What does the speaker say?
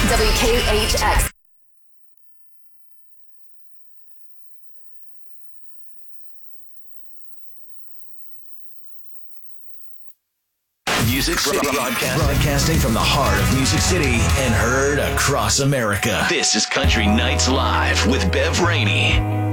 WKHX. Music City, broadcasting from the heart of Music City and heard across America. This is Country Nights Live with Bev Rainey.